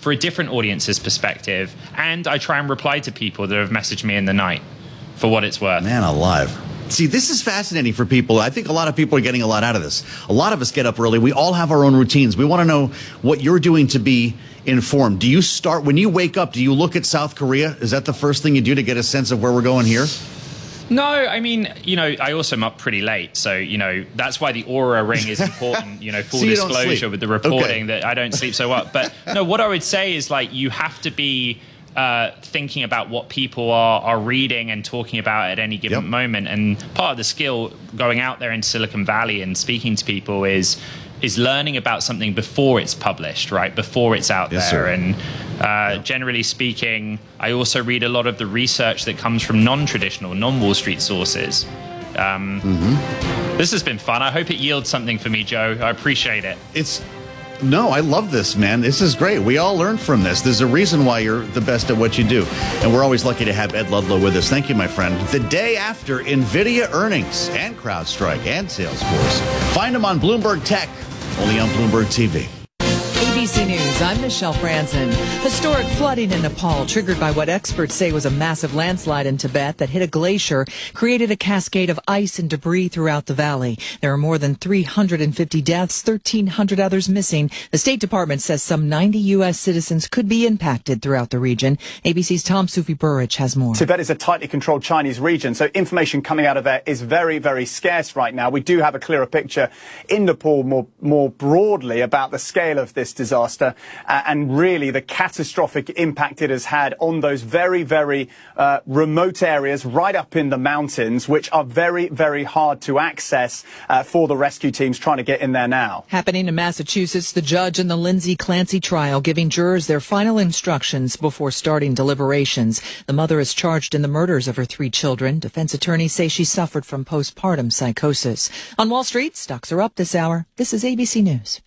for a different audience's perspective. And I try and reply to people that have messaged me in the night, for what it's worth. Man alive. See, this is fascinating for people. I think a lot of people are getting a lot out of this. A lot of us get up early. We all have our own routines. We want to know what you're doing to be informed. Do you start, when you wake up, do you look at South Korea? Is that the first thing you do to get a sense of where we're going here? No, I mean, I also am up pretty late. So, that's why the Aura ring is important, full So disclosure with the reporting that I don't sleep so well. But no, what I would say is, you have to be thinking about what people are reading and talking about at any given moment. And part of the skill going out there in Silicon Valley and speaking to people is learning about something before it's published, right? Before it's out there. Sir. And generally speaking, I also read a lot of the research that comes from non-traditional, non-Wall Street sources. This has been fun. I hope it yields something for me, Joe. I appreciate it. No, I love this, man. This is great. We all learn from this. There's a reason why you're the best at what you do. And we're always lucky to have Ed Ludlow with us. Thank you, my friend. The day after NVIDIA earnings and CrowdStrike and Salesforce. Find them on Bloomberg Tech, only on Bloomberg TV. ABC News, I'm Michelle Franzen. Historic flooding in Nepal, triggered by what experts say was a massive landslide in Tibet that hit a glacier, created a cascade of ice and debris throughout the valley. There are more than 350 deaths, 1,300 others missing. The State Department says some 90 U.S. citizens could be impacted throughout the region. ABC's Tom Sufi-Burrich has more. Tibet is a tightly controlled Chinese region, so information coming out of there is very, very scarce right now. We do have a clearer picture in Nepal more broadly about the scale of this disaster and really the catastrophic impact it has had on those very, very remote areas right up in the mountains, which are very, very hard to access for the rescue teams trying to get in there now. Happening in Massachusetts, the judge in the Lindsay Clancy trial giving jurors their final instructions before starting deliberations. The mother is charged in the murders of her 3 children. Defense attorneys say she suffered from postpartum psychosis. On Wall Street, stocks are up this hour. This is ABC News.